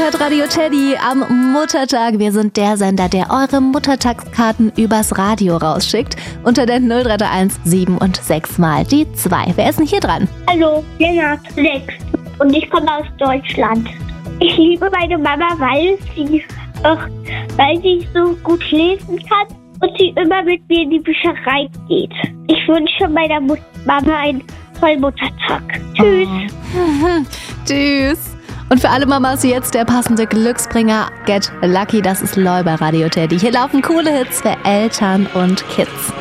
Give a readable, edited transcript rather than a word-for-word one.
hört Radio Teddy am Muttertag. Wir sind der Sender, der eure Muttertagskarten übers Radio rausschickt. Unter der 0331 7 und 6 mal die 2. Wer ist denn hier dran? Hallo, Lennart, 6. Und ich komme aus Deutschland. Ich liebe meine Mama, weil sie so gut lesen kann und sie immer mit mir in die Bücherei geht. Ich wünsche meiner Mama einen tollen Muttertag. Tschüss. Oh. Tschüss. Und für alle Mamas jetzt der passende Glücksbringer Get Lucky, das ist LOL bei Radio Teddy. Hier laufen coole Hits für Eltern und Kids.